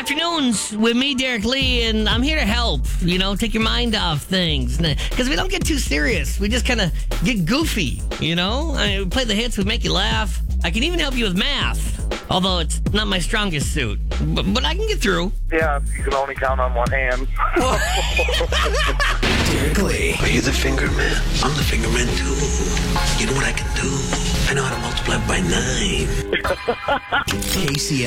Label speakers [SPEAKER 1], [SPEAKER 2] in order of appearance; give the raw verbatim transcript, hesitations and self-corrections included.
[SPEAKER 1] afternoons with me, Derek Lee, and I'm here to help, you know, take your mind off things. Because we don't get too serious. We just kind of get goofy, you know? I mean, we play the hits, we make you laugh. I can even help you with math, although it's not my strongest suit. But, but I can get through.
[SPEAKER 2] Yeah, you can only count on one hand.
[SPEAKER 3] Derek Lee.
[SPEAKER 4] Are you the finger man? I'm the finger man too. You know what I can do? I know how to multiply by nine.
[SPEAKER 3] K C